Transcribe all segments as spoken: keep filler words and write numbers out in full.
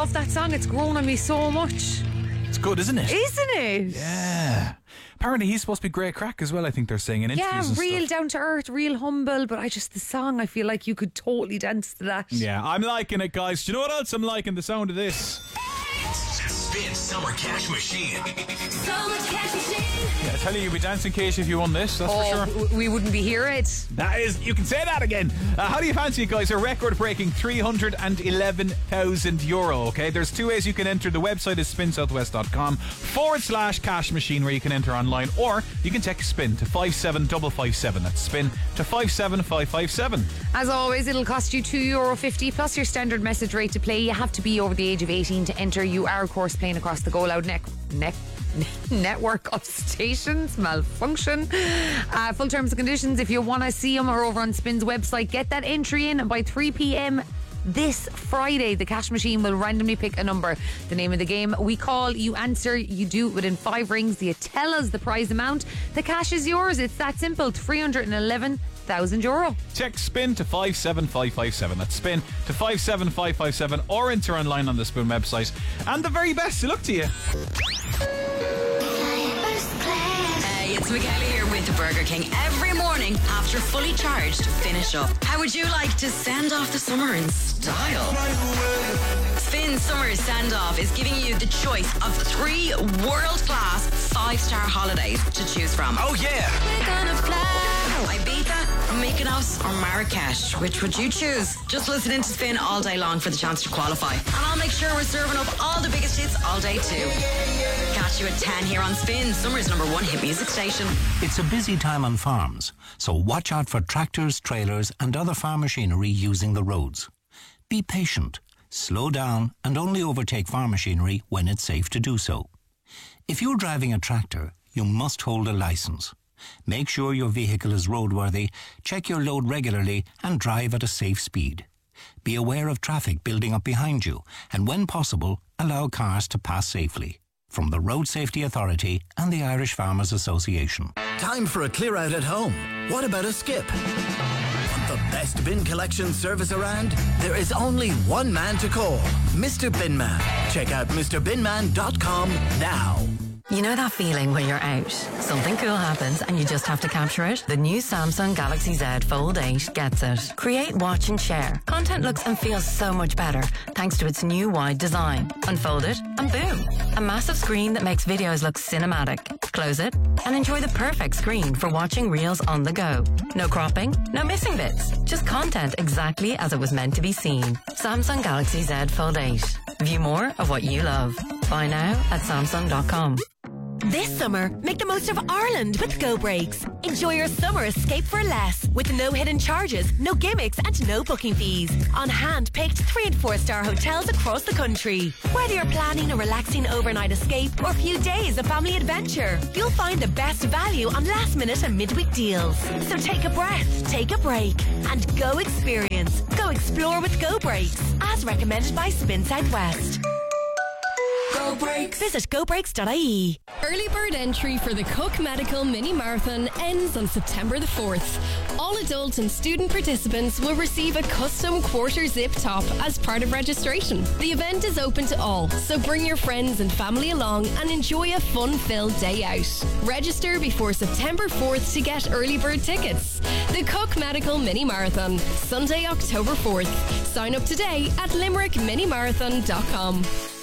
love that song. It's grown on me so much. It's good, isn't it? Isn't it? Yeah. Apparently he's supposed to be great crack as well, I think they're saying in interviews Yeah, and real stuff. down to earth, real humble. But I just, the song, I feel like you could totally dance to that. Yeah, I'm liking it, guys. Do you know what else I'm liking? The sound of this. Spin Summer Cash Machine. Summer Cash Machine. Yeah, I tell you, you'd be dancing, Kate, if you won this, that's Oh, for sure. w- we wouldn't be here it. That is, you can say that again. Uh, how do you fancy it, guys? A record-breaking three hundred eleven thousand euro, okay? There's two ways you can enter. The website is spin southwest dot com forward slash cash machine, where you can enter online, or you can text SPIN to five seven five five seven. That's SPIN to five seven five five seven. As always, it'll cost you two euro fifty plus your standard message rate to play. You have to be over the age of eighteen to enter. You are, of course, playing across the Go Loud neck, neck, network of stations. Malfunction. Uh, full terms and conditions, if you want to see them, are over on Spin's website. Get that entry in by three p.m. this Friday. The cash machine will randomly pick a number. The name of the game: we call, you answer, you do it within five rings. You tell us the prize amount. The cash is yours. It's that simple. three hundred eleven thousand euro. Text SPIN to five seven five five seven. That's SPIN to five seven five five seven, or enter online on the Spoon website. And the very best of luck to you. Hey, it's Michaela here with Burger King every morning after Fully Charged finish up. How would you like to send off the summer in style? Spin Summer Send Off is giving you the choice of three world-class five-star holidays to choose from. Oh yeah. We're gonna fly Ibiza, Mykonos or Marrakesh. Which would you choose? Just listen in to Spin all day long for the chance to qualify. And I'll make sure we're serving up all the biggest hits all day too. Catch you at ten here on Spin, Summer's number one hit music station. It's a busy time on farms, so watch out for tractors, trailers and other farm machinery using the roads. Be patient, slow down and only overtake farm machinery when it's safe to do so. If you're driving a tractor, you must hold a licence. Make sure your vehicle is roadworthy, check your load regularly and drive at a safe speed. Be aware of traffic building up behind you and when possible, allow cars to pass safely. From the Road Safety Authority and the Irish Farmers Association. Time for a clear out at home. What about a skip? Want the best bin collection service around? There is only one man to call, Mister Binman. Check out Mr bin man dot com now. You know that feeling when you're out, something cool happens and you just have to capture it? The new Samsung Galaxy Z Fold eight gets it. Create, watch and share. Content looks and feels so much better thanks to its new wide design. Unfold it and boom. A massive screen that makes videos look cinematic. Close it and enjoy the perfect screen for watching reels on the go. No cropping, no missing bits. Just content exactly as it was meant to be seen. Samsung Galaxy Z Fold eight. View more of what you love. Buy now at samsung dot com. This summer, make the most of Ireland with Go Breaks. Enjoy your summer escape for less with no hidden charges, no gimmicks and no booking fees. On hand-picked three and four star hotels across the country. Whether you're planning a relaxing overnight escape or a few days of family adventure, you'll find the best value on last minute and midweek deals. So take a breath, take a break and go experience. Go explore with Go Breaks, as recommended by Spin Southwest. Go Breaks. Visit go breaks dot I E. Early bird entry for the Cook Medical Mini Marathon ends on September the fourth. All adult and student participants will receive a custom quarter zip top as part of registration. The event is open to all, so bring your friends and family along and enjoy a fun-filled day out. Register before September fourth to get early bird tickets. The Cook Medical Mini Marathon, Sunday, October fourth. Sign up today at limerick mini marathon dot com.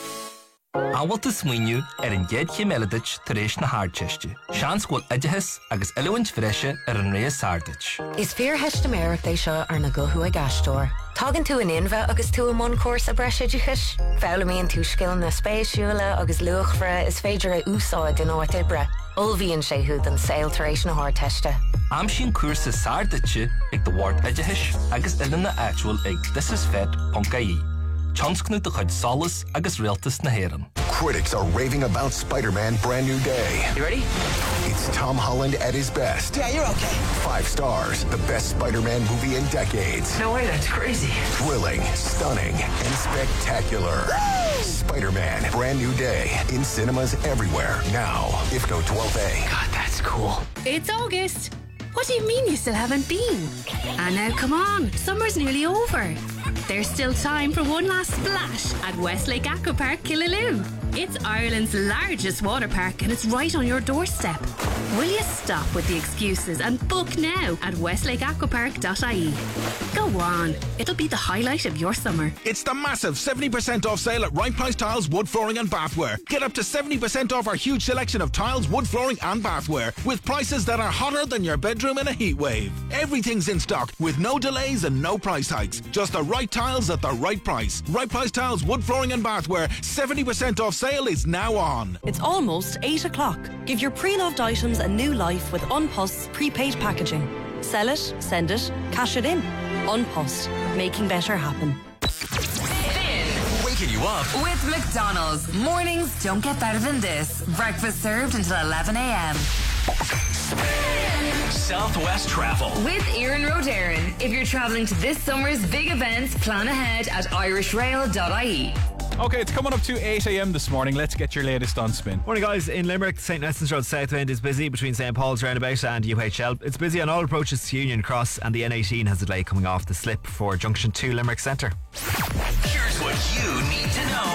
Áwalta smaoinniú ar an gcéad chimeladit tar éis na háirteiste. Sean scoil idithas agus eilehhaint freise ar an réas sárdait. Is fear heiste méireach é seo ar na gothú a gastóir. Tágann tú an inbhe agus tú am an córs a breisidichis. Fálamíonn tú scill na spéisiúla agus luachfra is féidir a úsáid in áit ibre. Olbhíonn sé húd an saoil tar éis na háirteiste. Am sin cuasa sáirdaite ag do bhhart idithis agus ilan na actual ag thisisfed dot I E. Chansknu de chud solas agus realtas na héireann. Critics are raving about Spider-Man Brand New Day. You ready? It's Tom Holland at his best. Yeah, you're okay. Five stars, the best Spider-Man movie in decades. No way, that's crazy. Thrilling, stunning, and spectacular. Woo! Spider-Man Brand New Day in cinemas everywhere now. I F C O twelve A. God, that's cool. It's August. What do you mean you still haven't been? And now come on, summer's nearly over. There's still time for one last splash at Westlake Aquapark Killaloe. It's Ireland's largest water park and it's right on your doorstep. Will you stop with the excuses and book now at westlake aquapark dot I E? Go on, it'll be the highlight of your summer. It's the massive seventy percent off sale at Right Price Tiles, Wood Flooring and Bathware. Get up to seventy percent off our huge selection of tiles, wood flooring and bathware with prices that are hotter than your bedroom in a heat wave. Everything's in stock with no delays and no price hikes. Just the right tiles at the right price. Right Price Tiles, Wood Flooring and Bathware, seventy percent off sale is now on. It's almost eight o'clock. Give your pre-loved items a new life with Unpost's prepaid packaging. Sell it, send it, cash it in. Unpost, making better happen. Waking you up With McDonald's. Mornings don't get better than this. Breakfast served until eleven a.m. Southwest Travel. With Erin Rodarin. If you're travelling to this summer's big events, plan ahead at irish rail dot I E. Okay, it's coming up to eight a.m. this morning. Let's get your latest on Spin. Morning, guys. In Limerick, St Nestans Road South End is busy between St Paul's Roundabout and U H L. It's busy on all approaches to Union Cross, and the N eighteen has a delay coming off the slip for Junction two Limerick Centre. Here's what you need to know.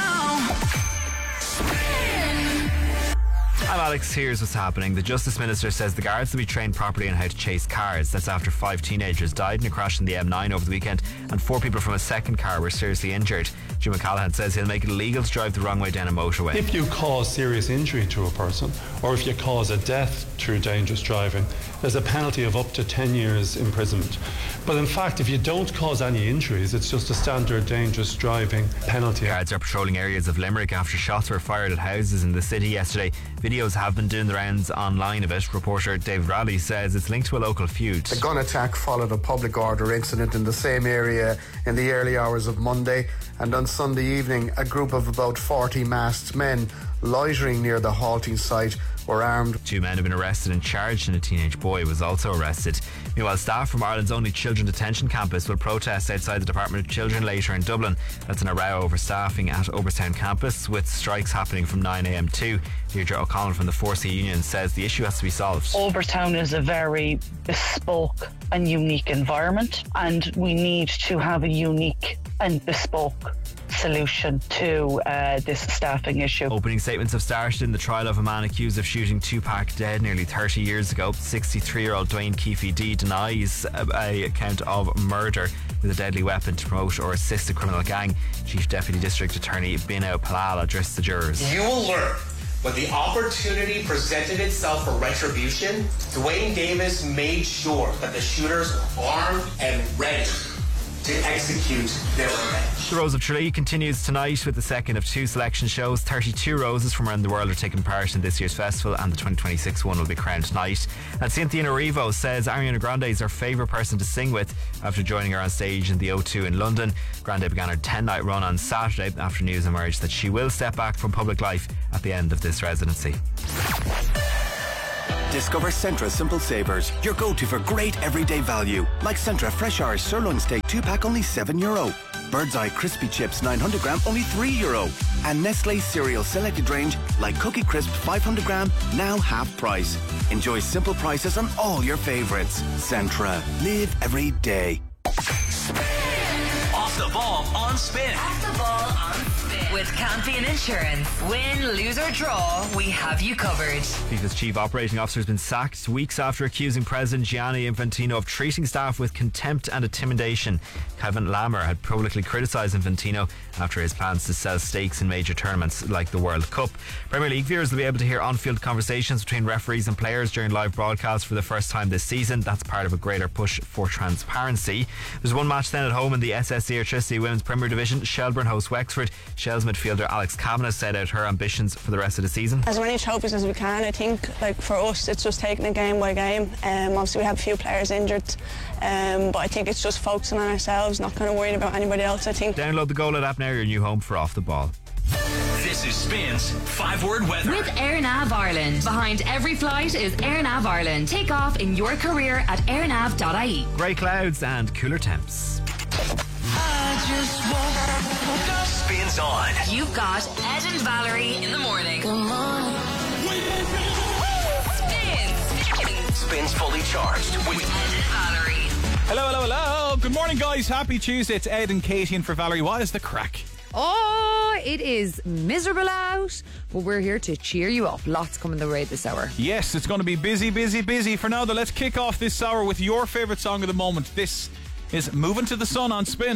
I'm Alex. Here's what's happening. The Justice Minister says the guards will be trained properly on how to chase cars. That's after five teenagers died in a crash in the M nine over the weekend, and four people from a second car were seriously injured. Jim McCallaghan says he'll make it illegal to drive the wrong way down a motorway. If you cause serious injury to a person, or if you cause a death through dangerous driving, there's a penalty of up to ten years imprisonment. But in fact, if you don't cause any injuries, it's just a standard dangerous driving penalty. Guards are patrolling areas of Limerick after shots were fired at houses in the city yesterday. Videos have been doing the rounds online of it. Reporter David Raleigh says it's linked to a local feud. The gun attack followed a public order incident in the same area in the early hours of Monday, and on Sunday evening a group of about forty masked men loitering near the halting site were armed. Two men have been arrested and charged, and a teenage boy was also arrested. Meanwhile, staff from Ireland's only children detention campus will protest outside the Department of Children later in Dublin. That's in a row over staffing at Oberstown campus, with strikes happening from nine a.m. too. Deirdre O'Connell from the four C Union says the issue has to be solved. Oberstown is a very bespoke and unique environment, and we need to have a unique and bespoke solution to uh, this staffing issue. Opening statements have started in the trial of a man accused of shooting Tupac dead nearly thirty years ago. sixty-three-year-old Dwayne Keefe D denies a, a count of murder with a deadly weapon to promote or assist a criminal gang. Chief Deputy District Attorney Bino Palal addressed the jurors. You will learn when the opportunity presented itself for retribution, Dwayne Davis made sure that the shooters were armed and ready to execute their revenge. The Rose of Tralee continues tonight with the second of two selection shows. thirty-two roses from around the world are taking part in this year's festival, and the twenty twenty-six one will be crowned tonight. And Cynthia Erivo says Ariana Grande is her favourite person to sing with after joining her on stage in the O two in London. Grande began her ten-night run on Saturday after news emerged that she will step back from public life at the end of this residency. Discover Centra Simple Savers, your go-to for great everyday value. Like Centra Fresh Irish Sirloin Steak two pack only seven euro. Bird's Eye Crispy Chips nine hundred gram only three euro. And Nestle Cereal Selected Range like Cookie Crisp five hundred gram now half price. Enjoy simple prices on all your favourites. Centra. Live every day. Off the ball on Spin. Off the ball on Spin. With Campion Insurance. Win, lose or draw, we have you covered. FIFA's chief operating officer has been sacked weeks after accusing President Gianni Infantino of treating staff with contempt and intimidation. Kevin Lammer had publicly criticised Infantino after his plans to sell stakes in major tournaments like the World Cup. Premier League viewers will be able to hear on-field conversations between referees and players during live broadcasts for the first time this season. That's part of a greater push for transparency. There's one match then at home in the S S E Electricity Women's Premier Division. Shelburne hosts Wexford. Shell's midfielder Alex Kavanagh set out her ambitions for the rest of the season. As many trophies as we can. I think, like, for us it's just taking it game by game. Um, obviously we have a few players injured, um, but I think it's just focusing on ourselves, not kind of worrying about anybody else. I think. Download the Go Loud app now, your new home for Off the Ball. This is Spin's five-word weather. With AirNav Ireland. Behind every flight is AirNav Ireland. Take off in your career at airnav dot I E. Grey clouds and cooler temps. Spins on. You've got Ed and Valerie in the morning. Come on. Spins. Spins Fully Charged with Ed and Valerie. Hello, hello, hello. Good morning, guys. Happy Tuesday. It's Ed and Katie in for Valerie. What is the crack? Oh, it is miserable out, but we're here to cheer you up. Lots coming the way this hour. Yes, it's going to be busy, busy, busy. For now, though, let's kick off this hour with your favourite song of the moment. This is Moving to the Sun on Spin.